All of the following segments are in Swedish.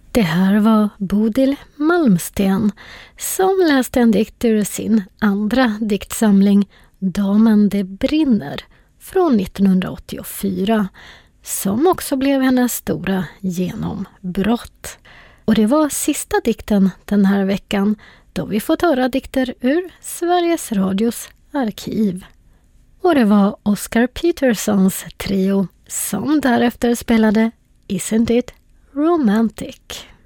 Det här var Bodil Malmsten som läste en dikt ur sin andra diktsamling Damen det brinner från 1984 som också blev hennes stora genombrott. Och det var sista dikten den här veckan då vi fått höra dikter ur Sveriges Radios arkiv. Och det var Oscar Petersons trio som därefter spelade Isn't It Romantic.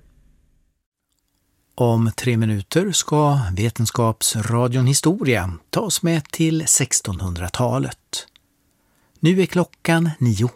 Om 3 minuter ska Vetenskapsradion Historia ta oss med till 1600-talet. Nu är klockan 9.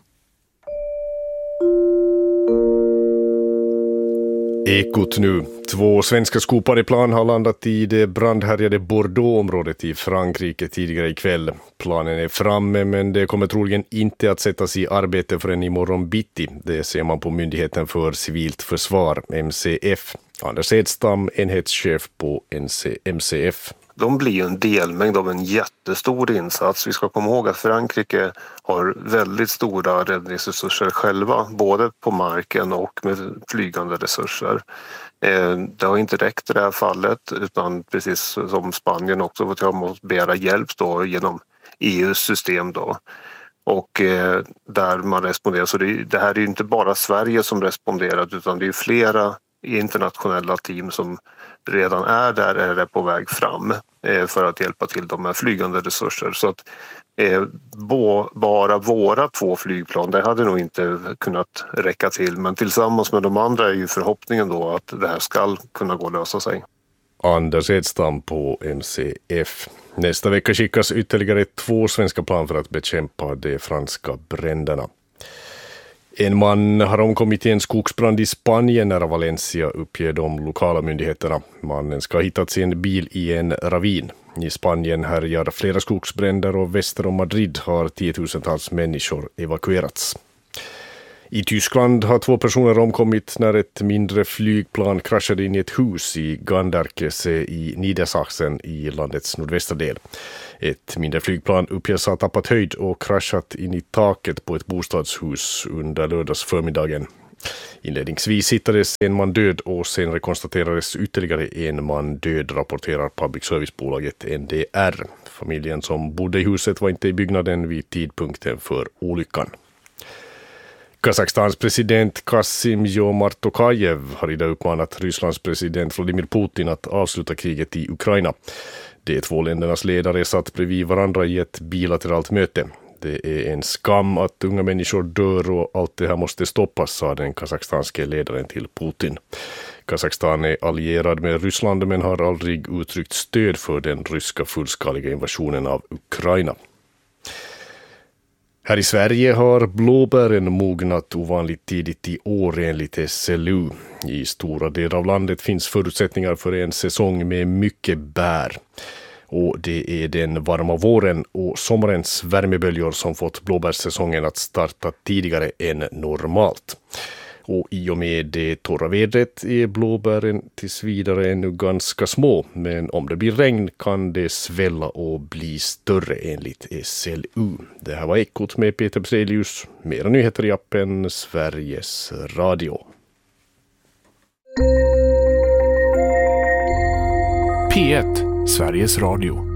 Ekot nu. 2 svenska skopariplan har landat i det brandhärjade Bordeaux-området i Frankrike tidigare ikväll. Planen är framme men det kommer troligen inte att sättas i arbete förrän imorgon bitti. Det ser man på Myndigheten för civilt försvar, MCF. Anders Edstam, enhetschef på MCF. De blir ju en delmängd av en jättestor insats. Vi ska komma ihåg att Frankrike har väldigt stora räddningsresurser själva, både på marken och med flygande resurser. Det har inte räckt i det här fallet, utan precis som Spanien också måste begära hjälp då genom EUs system då. Och där man responderar. Så det här är ju inte bara Sverige som responderat, utan det är flera internationella team som redan är där eller är på väg fram för att hjälpa till de här flygande resurser. Så att bara våra 2 flygplan, det hade nog inte kunnat räcka till. Men tillsammans med de andra är ju förhoppningen då att det här ska kunna gå att lösa sig. Anders Edstam på MCF. Nästa vecka skickas ytterligare 2 svenska plan för att bekämpa de franska bränderna. En man har omkommit i en skogsbrand i Spanien nära Valencia, uppger de lokala myndigheterna. Mannen ska ha hittats i en bil i en ravin. I Spanien härjar flera skogsbränder och väster om Madrid har 10-tusentals människor evakuerats. I Tyskland har 2 personer omkommit när ett mindre flygplan kraschade in i ett hus i Ganderkese i Niedersachsen i landets nordvästra del. Ett mindre flygplan uppges ha tappat höjd och kraschat in i taket på ett bostadshus under lördags förmiddagen. Inledningsvis hittades en man död och senare konstaterades ytterligare en man död, rapporterar public servicebolaget NDR. Familjen som bodde i huset var inte i byggnaden vid tidpunkten för olyckan. Kazakstans president Kassym-Jomart Tokajev har idag uppmanat Rysslands president Vladimir Putin att avsluta kriget i Ukraina. De 2 ländernas ledare satt bredvid varandra i ett bilateralt möte. Det är en skam att unga människor dör och allt det här måste stoppas, sa den kazakstanske ledaren till Putin. Kazakstan är allierad med Ryssland men har aldrig uttryckt stöd för den ryska fullskaliga invasionen av Ukraina. Här i Sverige har blåbären mognat ovanligt tidigt i år enligt SLU. I stora delar av landet finns förutsättningar för en säsong med mycket bär. Och det är den varma våren och sommarens värmeböljor som fått blåbärssäsongen att starta tidigare än normalt. Och i och med det torra vädret är blåbären tills vidare ännu ganska små, men om det blir regn kan det svälla och bli större enligt SLU. Det här var Ekot med Peter Brelius. Mera nyheter i appen Sveriges Radio. P1, Sveriges Radio.